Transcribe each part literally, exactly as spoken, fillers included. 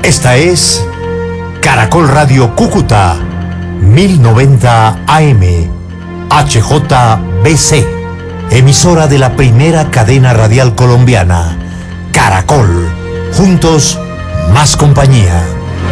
Esta es Caracol Radio Cúcuta, mil noventa A M, H J B C, emisora de la primera cadena radial colombiana. Caracol, juntos, más compañía.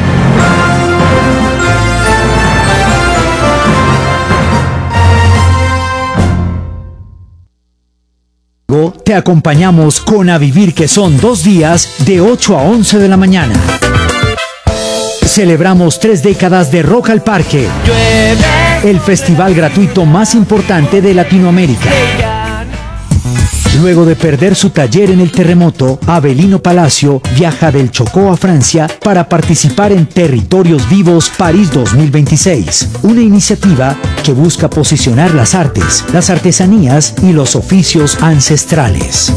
Te acompañamos con A Vivir, que son dos días de ocho a once de la mañana. Celebramos tres décadas de Rock al Parque, el festival gratuito más importante de Latinoamérica. Luego de perder su taller en el terremoto, Avelino Palacio viaja del Chocó a Francia para participar en Territorios Vivos París dos mil veintiséis, una iniciativa que busca posicionar las artes, las artesanías y los oficios ancestrales.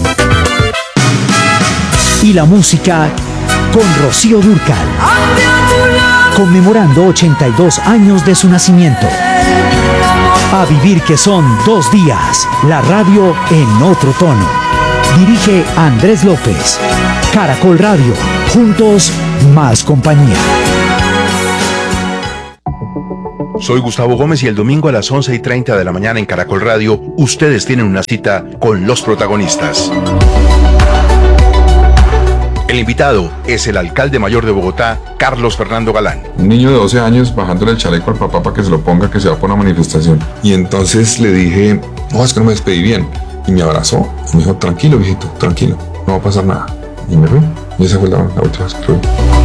Y la música con Rocío Dúrcal, conmemorando ochenta y dos años de su nacimiento. A Vivir, que son dos días, la radio en otro tono. Dirige Andrés López. Caracol Radio, juntos, más compañía. Soy Gustavo Gómez y el domingo a las once y treinta de la mañana en Caracol Radio, ustedes tienen una cita con los protagonistas. El invitado es el alcalde mayor de Bogotá, Carlos Fernando Galán. Un niño de doce años bajándole el chaleco al papá para que se lo ponga, que se va por una manifestación. Y entonces le dije, no, es que no me despedí bien. Y me abrazó y me dijo, tranquilo, viejito, tranquilo, no va a pasar nada. Y me fui. Y esa fue la, la última vez que fui.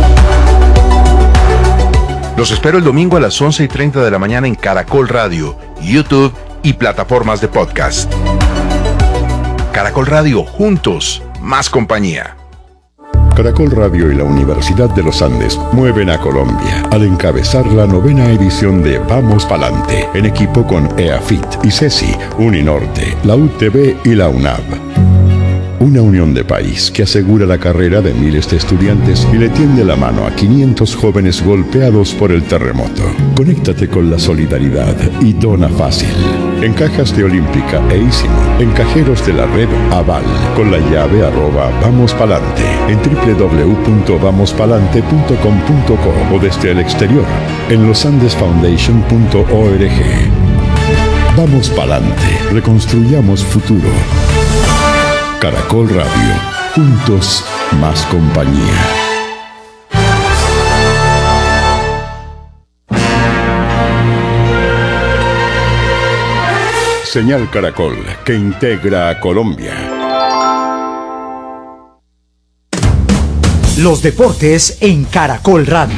Los espero el domingo a las once y treinta de la mañana en Caracol Radio, YouTube y plataformas de podcast. Caracol Radio, juntos, más compañía. Caracol Radio y la Universidad de los Andes mueven a Colombia al encabezar la novena edición de Vamos Palante, en equipo con EAFIT, ICESI, Uninorte, la U T B y la UNAV. Una unión de país que asegura la carrera de miles de estudiantes y le tiende la mano a quinientos jóvenes golpeados por el terremoto. Conéctate con la solidaridad y dona fácil. En cajas de Olímpica e Ísimo, en cajeros de la red Aval, con la llave arroba Vamos Palante, en doble u doble u doble u punto vamos palante punto com punto co o desde el exterior, en losandesfoundation punto org. Vamos Palante, reconstruyamos futuro. Caracol Radio, juntos, más compañía. Señal Caracol, que integra a Colombia. Los deportes en Caracol Radio.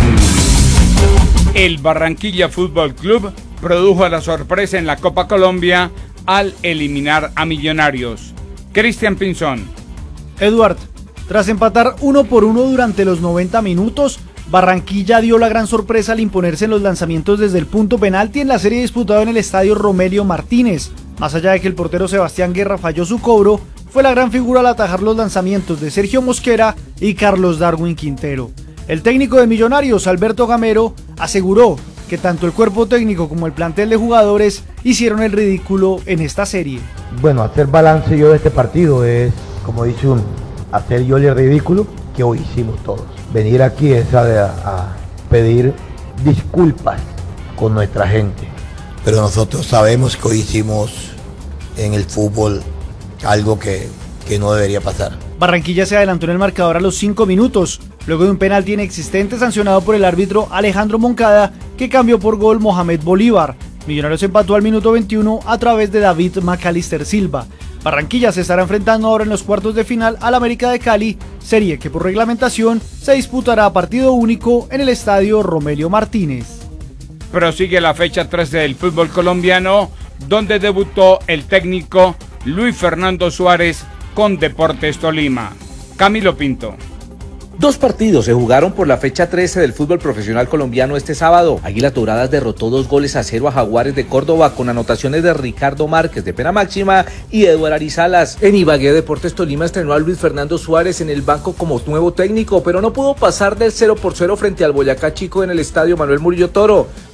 El Barranquilla Fútbol Club produjo la sorpresa en la Copa Colombia al eliminar a Millonarios. Cristian Pinzón. Eduard, tras empatar uno por uno durante los noventa minutos, Barranquilla dio la gran sorpresa al imponerse en los lanzamientos desde el punto penalti en la serie disputada en el estadio Romelio Martínez. Más allá de que el portero Sebastián Guerra falló su cobro, fue la gran figura al atajar los lanzamientos de Sergio Mosquera y Carlos Darwin Quintero. El técnico de Millonarios, Alberto Gamero, aseguró que tanto el cuerpo técnico como el plantel de jugadores hicieron el ridículo en esta serie. Bueno, hacer balance yo de este partido es, como dice uno, hacer yo el ridículo que hoy hicimos todos. Venir aquí es a, a pedir disculpas con nuestra gente. Pero nosotros sabemos que hoy hicimos en el fútbol algo que, que no debería pasar. Barranquilla se adelantó en el marcador a los cinco minutos, luego de un penalti inexistente sancionado por el árbitro Alejandro Moncada, que cambió por gol Mohamed Bolívar. Millonarios empató al minuto veintiuno a través de David Macalister Silva. Barranquilla se estará enfrentando ahora en los cuartos de final al América de Cali, serie que por reglamentación se disputará a partido único en el estadio Romelio Martínez. Prosigue la fecha trece del fútbol colombiano, donde debutó el técnico Luis Fernando Suárez con Deportes Tolima. Camilo Pinto. Dos partidos se jugaron por la fecha trece del fútbol profesional colombiano este sábado. Águilas Doradas derrotó dos goles a cero a Jaguares de Córdoba con anotaciones de Ricardo Márquez de pena máxima y Eduard Arizalas. En Ibagué, Deportes Tolima estrenó a Luis Fernando Suárez en el banco como nuevo técnico, pero no pudo pasar del cero por cero frente al Boyacá Chico en el estadio Manuel Murillo Toro.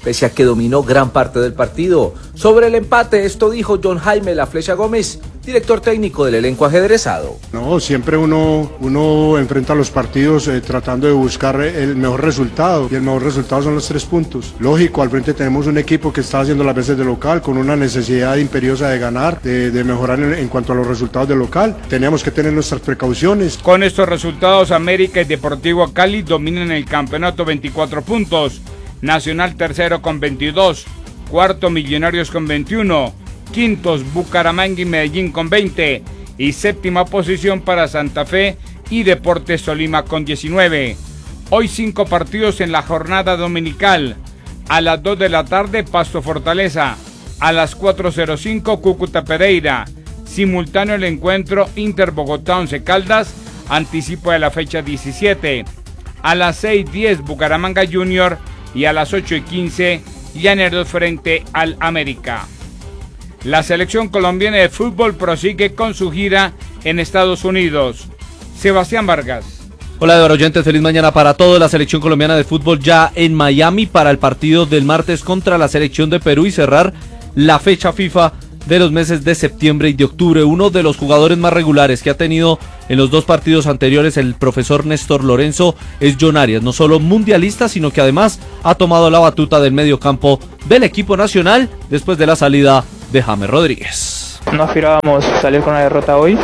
pese a que dominó gran parte del partido. Sobre el empate, esto dijo John Jaime La Flecha Gómez, director técnico del elenco ajedrezado. No, siempre uno, uno enfrenta los partidos eh, tratando de buscar el mejor resultado, y el mejor resultado son los tres puntos. Lógico, al frente tenemos un equipo que está haciendo las veces de local, con una necesidad imperiosa de ganar, de, de mejorar en, en cuanto a los resultados de local. Teníamos que tener nuestras precauciones. Con estos resultados, América y Deportivo Cali dominan el campeonato veinticuatro puntos, Nacional tercero con veintidós, cuarto Millonarios con veintiuno, quintos Bucaramanga y Medellín con veinte y séptima posición para Santa Fe y Deportes Tolima con diecinueve. Hoy cinco partidos en la jornada dominical. A las dos de la tarde Pasto Fortaleza, a las cuatro cero cinco Cúcuta Pereira, simultáneo el encuentro Inter Bogotá Once Caldas, anticipo de la fecha diecisiete, a las seis diez Bucaramanga Junior y a las ocho y quince Llaneros frente al América. La selección colombiana de fútbol prosigue con su gira en Estados Unidos. Sebastián Vargas. Hola, Eduardo oyentes, feliz mañana para todos. La selección colombiana de fútbol ya en Miami para el partido del martes contra la selección de Perú y cerrar la fecha FIFA de los meses de septiembre y de octubre. Uno de los jugadores más regulares que ha tenido en los dos partidos anteriores el profesor Néstor Lorenzo es John Arias, no solo mundialista, sino que además ha tomado la batuta del mediocampo del equipo nacional después de la salida de James Rodríguez. No aspirábamos salir con la derrota hoy,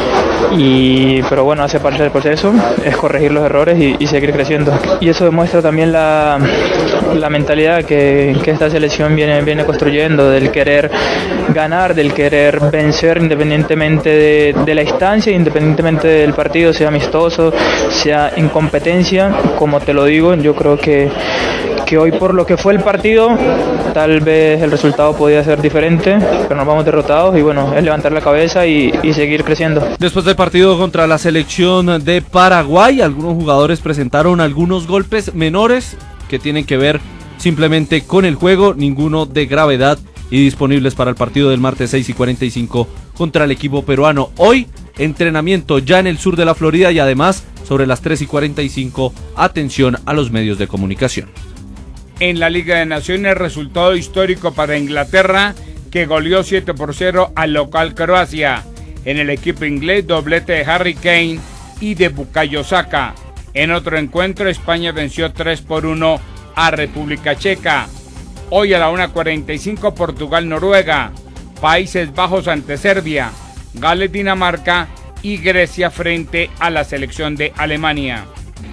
y pero bueno, hace parte del proceso, es corregir los errores y, y seguir creciendo. Y eso demuestra también la, la mentalidad que, que esta selección viene, viene construyendo, del querer ganar, del querer vencer independientemente de, de la instancia, independientemente del partido, sea amistoso, sea en competencia. Como te lo digo, yo creo que que hoy, por lo que fue el partido, tal vez el resultado podía ser diferente, pero nos vamos derrotados y bueno, es levantar la cabeza y, y seguir creciendo. Después del partido contra la selección de Paraguay, algunos jugadores presentaron algunos golpes menores que tienen que ver simplemente con el juego, ninguno de gravedad, y disponibles para el partido del martes seis y cuarenta y cinco contra el equipo peruano. Hoy, entrenamiento ya en el sur de la Florida y además sobre las tres y cuarenta y cinco, atención a los medios de comunicación. En la Liga de Naciones, resultado histórico para Inglaterra, que goleó siete por cero al local Croacia. En el equipo inglés, doblete de Harry Kane y de Bukayo Saka. En otro encuentro, España venció tres por uno a República Checa. Hoy a la una cuarenta y cinco, Portugal-Noruega, Países Bajos ante Serbia, Gales-Dinamarca y Grecia frente a la selección de Alemania.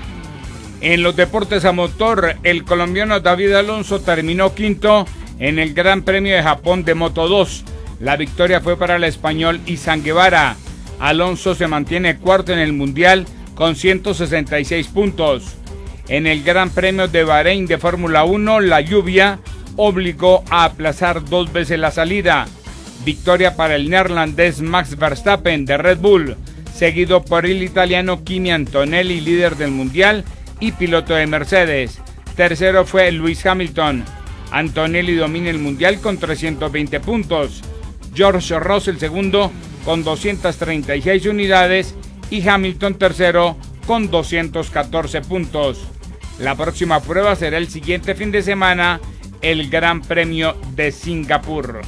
En los deportes a motor, el colombiano David Alonso terminó quinto en el Gran Premio de Japón de Moto dos. La victoria fue para el español Izan Guevara. Alonso se mantiene cuarto en el Mundial con ciento sesenta y seis puntos. En el Gran Premio de Bahrein de Fórmula uno, la lluvia obligó a aplazar dos veces la salida. Victoria para el neerlandés Max Verstappen de Red Bull, seguido por el italiano Kimi Antonelli, líder del Mundial y piloto de Mercedes. Tercero fue Lewis Hamilton. Antonelli domina el Mundial con trescientos veinte puntos. George Russell segundo con doscientas treinta y seis unidades y Hamilton tercero con doscientos catorce puntos. La próxima prueba será el siguiente fin de semana, el Gran Premio de Singapur.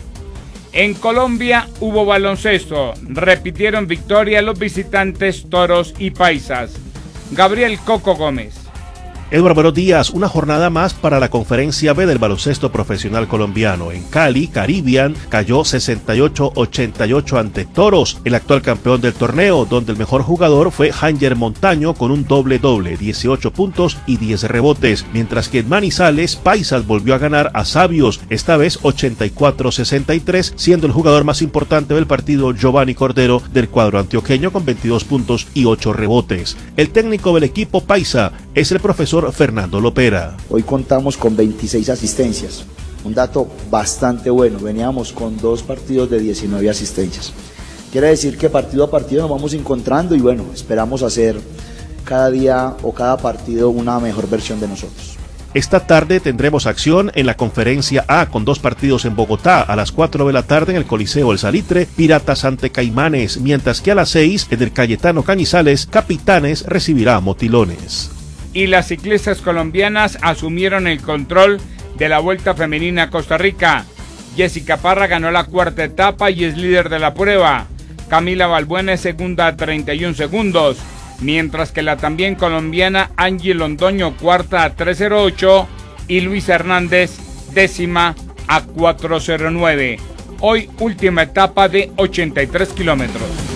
En Colombia hubo baloncesto, repitieron victoria los visitantes Toros y Paisas. Gabriel Coco Gómez. Eduardo, buenos días. Una jornada más para la Conferencia B del baloncesto profesional colombiano. En Cali, Caribbean cayó sesenta y ocho a ochenta y ocho ante Toros, el actual campeón del torneo, donde el mejor jugador fue Hanger Montaño con un doble-doble, dieciocho puntos y diez rebotes, mientras que en Manizales, Paisas volvió a ganar a Sabios, esta vez ochenta y cuatro a sesenta y tres, siendo el jugador más importante del partido Giovanni Cordero del cuadro antioqueño con veintidós puntos y ocho rebotes. El técnico del equipo Paisa es el profesor Fernando Lopera. Hoy contamos con veintiséis asistencias, un dato bastante bueno. Veníamos con dos partidos de diecinueve asistencias. Quiere decir que partido a partido nos vamos encontrando y bueno, esperamos hacer cada día o cada partido una mejor versión de nosotros. Esta tarde tendremos acción en la Conferencia A con dos partidos en Bogotá. A las cuatro de la tarde en el Coliseo El Salitre, Piratas ante Caimanes, mientras que a las seis en el Cayetano Cañizales, Capitanes recibirá a Motilones. Y las ciclistas colombianas asumieron el control de la Vuelta Femenina a Costa Rica. Jessica Parra ganó la cuarta etapa y es líder de la prueba. Camila Balbuena es segunda a treinta y un segundos, mientras que la también colombiana Angie Londoño cuarta a tres cero ocho y Luis Hernández décima a cuatro cero nueve. Hoy última etapa de ochenta y tres kilómetros.